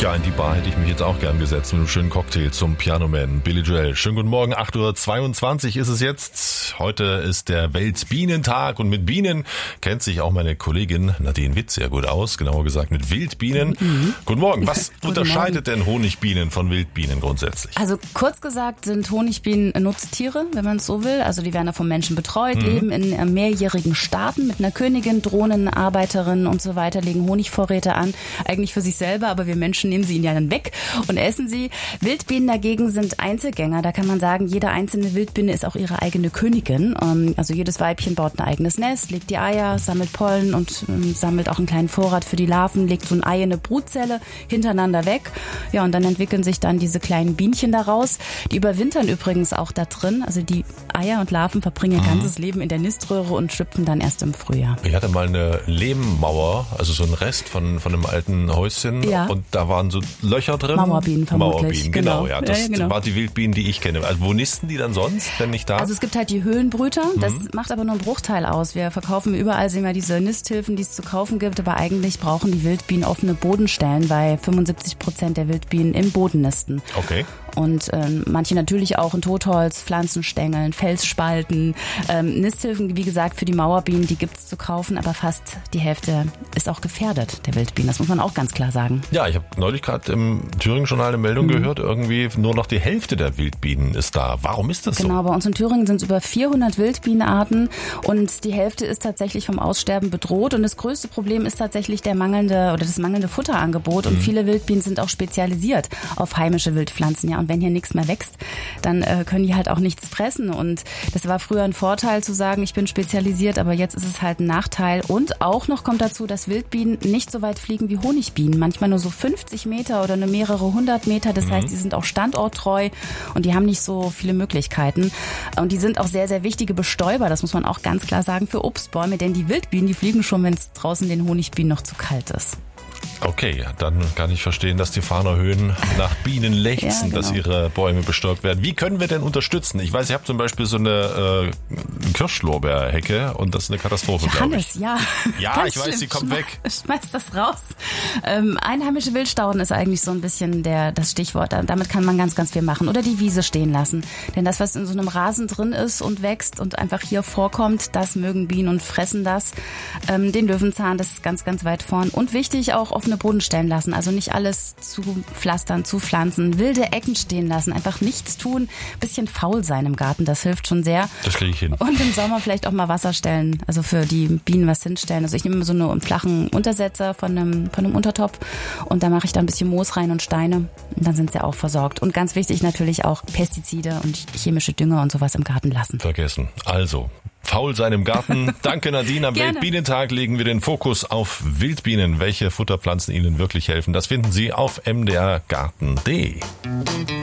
Ja, in die Bar hätte ich mich jetzt auch gern gesetzt mit einem schönen Cocktail zum Pianoman Billy Joel. Schönen guten Morgen, 8:22 Uhr ist es jetzt. Heute ist der Weltbienentag und mit Bienen kennt sich auch meine Kollegin Nadine Witt sehr gut aus, genauer gesagt mit Wildbienen. Guten Morgen, was unterscheidet denn Honigbienen von Wildbienen grundsätzlich? Also kurz gesagt sind Honigbienen Nutztiere, wenn man es so will. Also die werden da vom Menschen betreut, leben in mehrjährigen Staaten mit einer Königin, Drohnen, Arbeiterinnen und so weiter, legen Honigvorräte an, eigentlich für sich selber, aber wir Menschen nehmen sie ihnen ja dann weg und essen sie. Wildbienen dagegen sind Einzelgänger. Da kann man sagen, jede einzelne Wildbiene ist auch ihre eigene Königin. Also jedes Weibchen baut ein eigenes Nest, legt die Eier, sammelt Pollen und sammelt auch einen kleinen Vorrat für die Larven, legt so ein Ei in eine Brutzelle hintereinander weg. Ja, und dann entwickeln sich dann diese kleinen Bienchen daraus. Die überwintern übrigens auch da drin. Also die Eier und Larven verbringen ihr ganzes Leben in der Niströhre und schlüpfen dann erst im Frühjahr. Ich hatte mal eine Lehmmauer, also so ein Rest von einem alten Häuschen, ja. Und da waren so Löcher drin. Mauerbienen vermutlich. Mauerbienen, genau. Ja, das genau. war die Wildbienen, die ich kenne. Also wo nisten die dann sonst, wenn nicht da? Also es gibt halt die Höhlenbrüter, das macht aber nur einen Bruchteil aus. Wir verkaufen überall sehen wir diese Nisthilfen, die es zu kaufen gibt, aber eigentlich brauchen die Wildbienen offene Bodenstellen, weil 75% der Wildbienen im Boden nisten. Okay. Und manche natürlich auch in Totholz, Pflanzenstängeln, Felsspalten. Nisthilfen, wie gesagt, für die Mauerbienen, die gibt's zu kaufen, aber fast die Hälfte ist auch gefährdet, der Wildbienen. Das muss man auch ganz klar sagen. Ja, ich habe neulich gerade im Thüringen-Journal eine Meldung gehört, irgendwie nur noch die Hälfte der Wildbienen ist da. Warum ist das so? Genau, bei uns in Thüringen sind es über 400 Wildbienenarten und die Hälfte ist tatsächlich vom Aussterben bedroht. Und das größte Problem ist tatsächlich das mangelnde Futterangebot. Und viele Wildbienen sind auch spezialisiert auf heimische Wildpflanzen. Ja, und wenn hier nichts mehr wächst, dann können die halt auch nichts fressen. Und das war früher ein Vorteil zu sagen, ich bin spezialisiert, aber jetzt ist es halt ein Nachteil. Und auch noch kommt dazu, dass Wildbienen nicht so weit fliegen wie Honigbienen. Manchmal nur so 50 Meter oder nur mehrere 100 Meter. Das heißt, die sind auch standorttreu und die haben nicht so viele Möglichkeiten. Und die sind auch sehr, sehr wichtige Bestäuber, das muss man auch ganz klar sagen, für Obstbäume. Denn die Wildbienen, die fliegen schon, wenn es draußen den Honigbienen noch zu kalt ist. Okay, dann kann ich verstehen, dass die Fahner Höhen nach Bienen lechzen, dass ihre Bäume bestäubt werden. Wie können wir denn unterstützen? Ich weiß, ich habe zum Beispiel so eine Kirschlorbeerhecke und das ist eine Katastrophe, glaube ich. Ja. Ja, ich weiß, sie kommt weg. Schmeiß das raus. Einheimische Wildstauden ist eigentlich so ein bisschen das Stichwort. Damit kann man ganz, ganz viel machen. Oder die Wiese stehen lassen. Denn das, was in so einem Rasen drin ist und wächst und einfach hier vorkommt, das mögen Bienen und fressen das. Den Löwenzahn, das ist ganz, ganz weit vorn. Und wichtig, auch offene Boden stellen lassen. Also nicht alles zu pflastern, zu pflanzen. Wilde Ecken stehen lassen. Einfach nichts tun. Bisschen faul sein im Garten. Das hilft schon sehr. Das kriege ich hin. Und im Sommer vielleicht auch mal Wasser stellen. Also für die Bienen was hinstellen. Also ich nehme so einen flachen Untersetzer von einem Untertopf und da mache ich da ein bisschen Moos rein und Steine. Und dann sind sie auch versorgt. Und ganz wichtig natürlich auch Pestizide und chemische Dünger und sowas im Garten lassen. Vergessen. Also, faul sein im Garten. Danke Nadine. Am Weltbienentag legen wir den Fokus auf Wildbienen. Welche Futterpflanzen ihnen wirklich helfen, das finden Sie auf mdrgarten.de.